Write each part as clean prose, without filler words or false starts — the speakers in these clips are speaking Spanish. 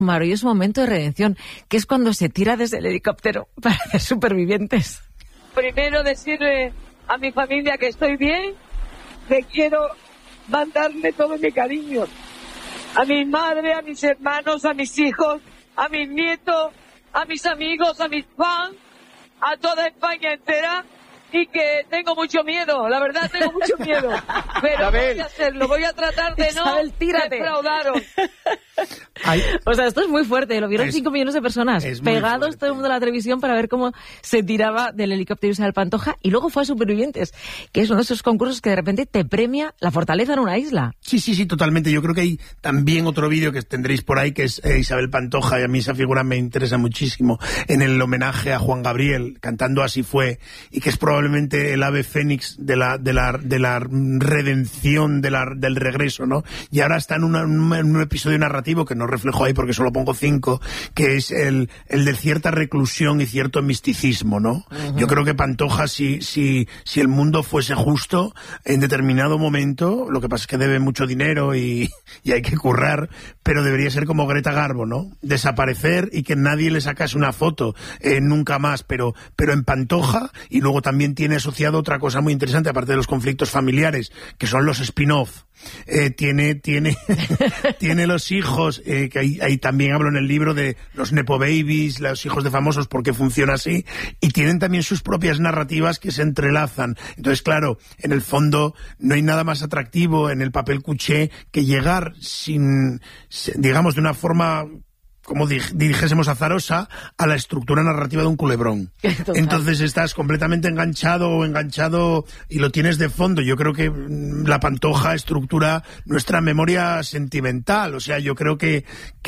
maravilloso momento de redención, que es cuando se tira desde el helicóptero para hacer Supervivientes. Primero decirle a mi familia que estoy bien, que quiero mandarle todo mi cariño. A mi madre, a mis hermanos, a mis hijos, a mis nietos, a mis amigos, a mis fans, a toda España entera. Y que tengo mucho miedo, la verdad tengo mucho miedo. Pero voy a hacerlo, voy a tratar de Isabel, no defraudaros. O sea, esto es muy fuerte, lo vieron 5 millones de personas pegados todo el mundo a la televisión para ver cómo se tiraba del helicóptero Isabel Pantoja, y luego fue a Supervivientes, que es uno de esos concursos que de repente te premia la fortaleza en una isla. Sí, totalmente. Yo creo que hay también otro vídeo que tendréis por ahí, que es Isabel Pantoja, y a mí esa figura me interesa muchísimo, en el homenaje a Juan Gabriel, cantando Así fue, y que es probablemente el ave fénix de la redención, del regreso, ¿no? Y ahora está en un episodio narrativo que no reflejo ahí porque solo pongo 5, que es el de cierta reclusión y cierto misticismo, ¿no? Uh-huh. Yo creo que Pantoja, si el mundo fuese justo, en determinado momento, lo que pasa es que debe mucho dinero y hay que currar, pero debería ser como Greta Garbo, ¿no? Desaparecer y que nadie le sacase una foto nunca más, pero en Pantoja. Y luego también tiene asociado otra cosa muy interesante, aparte de los conflictos familiares, que son los spin-off. Tiene los hijos, que ahí también hablo en el libro de los nepo babies, los hijos de famosos, porque funciona así, y tienen también sus propias narrativas que se entrelazan. Entonces, claro, en el fondo no hay nada más atractivo en el papel cuché que llegar digamos, de una forma, como dijésemos azarosa, a la estructura narrativa de un culebrón. Total. Entonces estás completamente enganchado y lo tienes de fondo. Yo creo que la Pantoja estructura nuestra memoria sentimental. O sea, yo creo que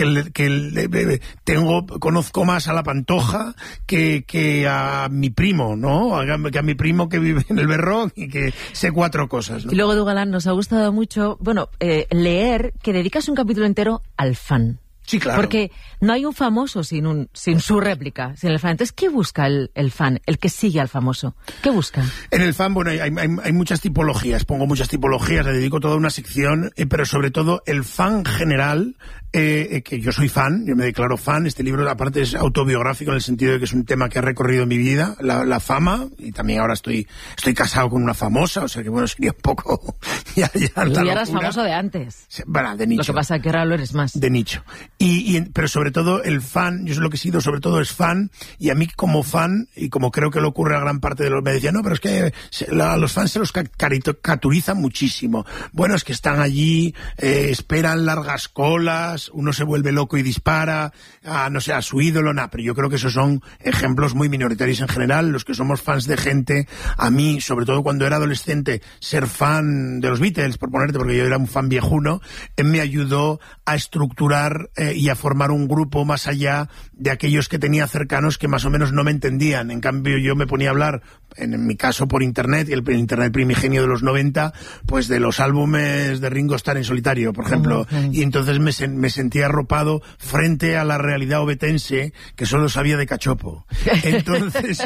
conozco más a la Pantoja que a mi primo, ¿no? Que a mi primo que vive en el Berrón y que sé 4 cosas, ¿no? Y luego, Edu Galán, nos ha gustado mucho, leer que dedicas un capítulo entero al fan. Sí, claro. Porque no hay un famoso sin su réplica, sin el fan. Entonces, ¿qué busca el fan, el que sigue al famoso? ¿Qué busca? En el fan, bueno, hay muchas tipologías, pongo muchas tipologías, le dedico toda una sección, pero sobre todo el fan general, que yo soy fan, yo me declaro fan. Este libro, aparte, es autobiográfico en el sentido de que es un tema que ha recorrido mi vida, la fama, y también ahora estoy casado con una famosa, o sea que bueno, sería un poco ya tú ya eras famoso de antes. Bueno, de nicho. Lo que pasa es que ahora lo eres más. De nicho. Pero sobre todo el fan, yo lo que he sido sobre todo es fan, y a mí como fan, y como creo que le ocurre a gran parte de los, me decían, no, pero es que los fans se los caricaturizan muchísimo. Bueno, es que están allí, esperan largas colas, uno se vuelve loco y dispara a su ídolo, pero yo creo que esos son ejemplos muy minoritarios en general. Los que somos fans de gente, a mí, sobre todo cuando era adolescente, ser fan de los Beatles, por ponerte, porque yo era un fan viejuno, me ayudó a estructurar y a formar un grupo más allá de aquellos que tenía cercanos que más o menos no me entendían. En cambio, yo me ponía a hablar, en mi caso por internet, y el internet primigenio de los 90, pues de los álbumes de Ringo Starr en solitario, por ejemplo, y entonces me sentía arropado frente a la realidad obetense que solo sabía de cachopo. Entonces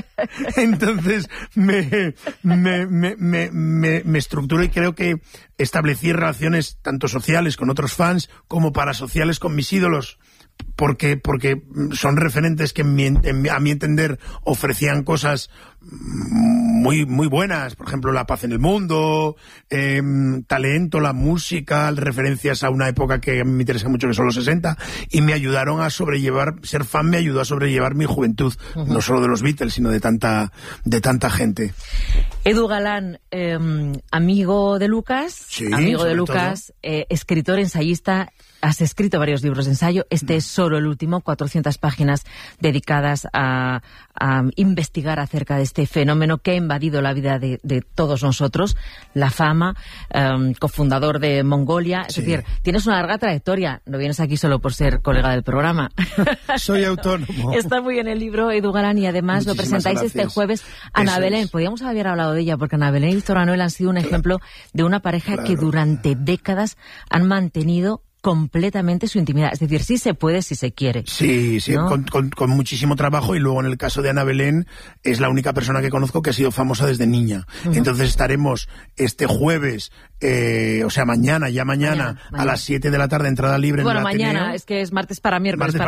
me estructuré, y creo que establecí relaciones tanto sociales con otros fans como parasociales con mis ídolos, porque son referentes que a mi entender ofrecían cosas muy muy buenas, por ejemplo la paz en el mundo, talento, la música, referencias a una época que a mí me interesa mucho, que son los 60, y me ayudaron a sobrellevar, ser fan me ayudó a sobrellevar mi juventud, no solo de los Beatles, sino de tanta gente. Edu Galán, amigo de Lucas, sí, escritor, ensayista. Has escrito varios libros de ensayo. Este es solo el último, 400 páginas dedicadas a investigar acerca de este fenómeno que ha invadido la vida de todos nosotros, la fama, cofundador de Mongolia. Es decir, tienes una larga trayectoria. No vienes aquí solo por ser colega del programa. Soy autónomo. Está muy bien el libro, Edu Galán, y además lo presentáis este jueves. Ana Belén, podríamos haber hablado de ella, porque Ana Belén y Víctor Manuel han sido un ejemplo de una pareja que durante décadas han mantenido completamente su intimidad. Es decir, sí se puede si se quiere. Sí, ¿no? con muchísimo trabajo, y luego en el caso de Ana Belén es la única persona que conozco que ha sido famosa desde niña. Entonces estaremos este jueves, o sea, mañana, a las 7 de la tarde, entrada libre en el Ateneo. Mañana, es que es martes para miércoles.